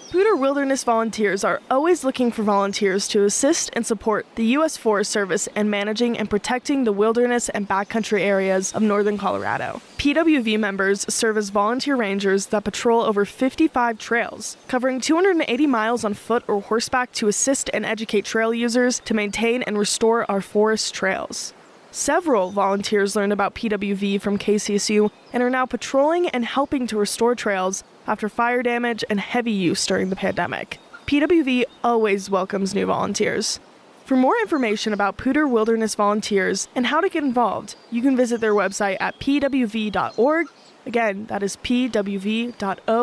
Poudre Wilderness Volunteers are always looking for volunteers to assist and support the U.S. Forest Service in managing and protecting the wilderness and backcountry areas of northern Colorado. PWV members serve as volunteer rangers that patrol over 55 trails, covering 280 miles on foot or horseback to assist and educate trail users to maintain and restore our forest trails. Several volunteers learned about PWV from KCSU and are now patrolling and helping to restore trails after fire damage and heavy use during the pandemic. PWV always welcomes new volunteers. For more information about Poudre Wilderness Volunteers and how to get involved, you can visit their website at pwv.org. Again, that is pwv.org.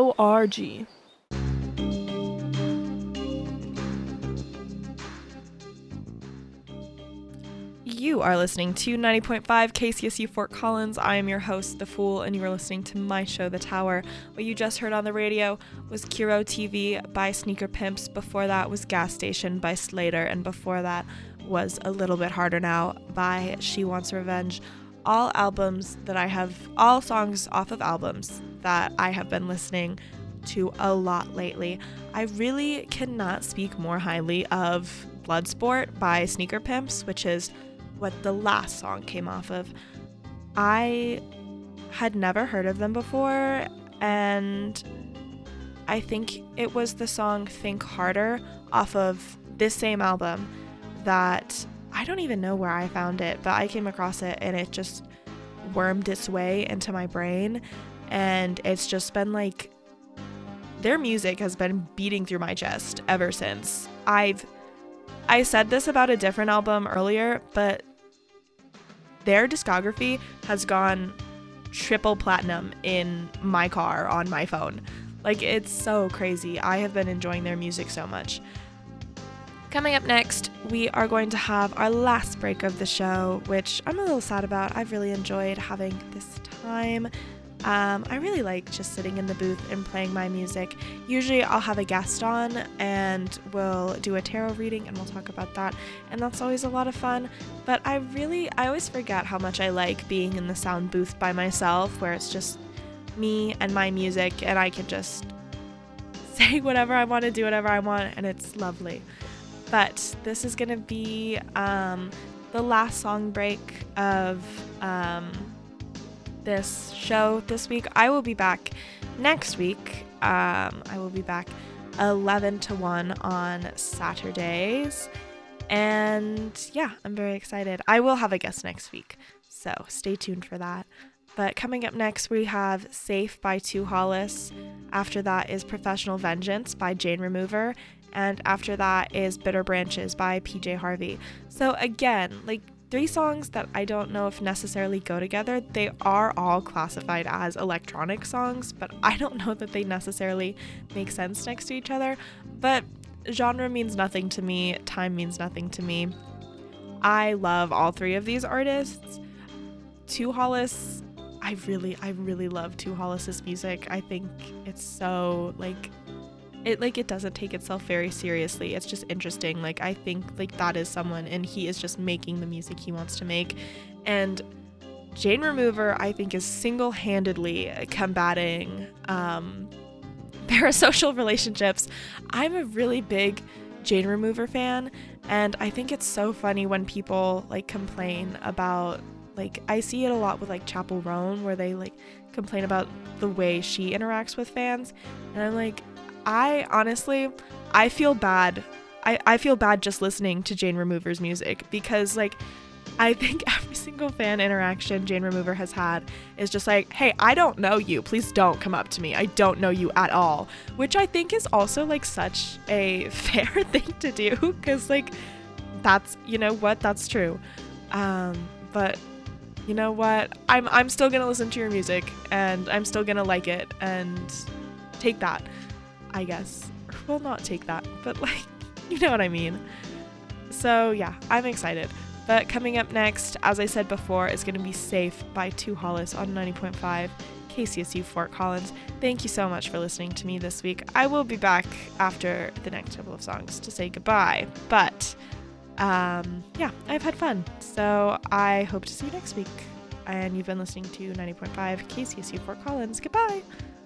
You are listening to 90.5 KCSU Fort Collins. I am your host, The Fool, and you are listening to my show, The Tower. What you just heard on the radio was Kiro TV by Sneaker Pimps. Before that was Gas Station by Slater, and before that was A Little Bit Harder Now by She Wants Revenge. All songs off of albums that I have been listening to a lot lately. I really cannot speak more highly of Bloodsport by Sneaker Pimps, which is what the last song came off of. I had never heard of them before, and I think it was the song Think Harder off of this same album that I don't even know where I found it, but I came across it and it just wormed its way into my brain, and it's just been like, their music has been beating through my chest ever since. I said this about a different album earlier, but their discography has gone triple platinum in my car on my phone. Like, it's so crazy. I have been enjoying their music so much. Coming up next, we are going to have our last break of the show, which I'm a little sad about. I've really enjoyed having this time. I really like just sitting in the booth and playing my music. Usually I'll have a guest on and we'll do a tarot reading and we'll talk about that, and that's always a lot of fun. But I always forget how much I like being in the sound booth by myself, where it's just me and my music and I can just say whatever I want to, do whatever I want, and it's lovely. But this is gonna be the last song break of this show this week. I will be back next week. I will be back 11 to 1 on Saturdays. And yeah, I'm very excited. I will have a guest next week, so stay tuned for that. But coming up next, we have Safe by Two Hollis. After that is Professional Vengeance by Jane Remover. And after that is Bitter Branches by PJ Harvey. So again, like, 3 songs that I don't know if necessarily go together. They are all classified as electronic songs, but I don't know that they necessarily make sense next to each other. But genre means nothing to me. Time means nothing to me. I love all 3 of these artists. Two Hollis, I really love Two Hollis's music. I think it's so, it doesn't take itself very seriously. It's just interesting. Like, I think like that is someone, and he is just making the music he wants to make. And Jane Remover, I think, is single-handedly combating parasocial relationships. I'm a really big Jane Remover fan, and I think it's so funny when people like complain about, like, I see it a lot with like Chappell Roan, where they like complain about the way she interacts with fans, and I'm like, I feel bad. I feel bad just listening to Jane Remover's music, because like, I think every single fan interaction Jane Remover has had is just like, hey, I don't know you. Please don't come up to me. I don't know you at all. Which I think is also like such a fair thing to do, because like, that's, you know what, that's true. But you know what, I'm still gonna listen to your music, and I'm still gonna like it and take that, I guess. Well, not take that, but like, you know what I mean. So yeah, I'm excited. But coming up next, as I said before, is going to be Safe by Two Hollis on 90.5 KCSU Fort Collins. Thank you so much for listening to me this week. I will be back after the next couple of songs to say goodbye. But yeah, I've had fun. So I hope to see you next week. And you've been listening to 90.5 KCSU Fort Collins. Goodbye.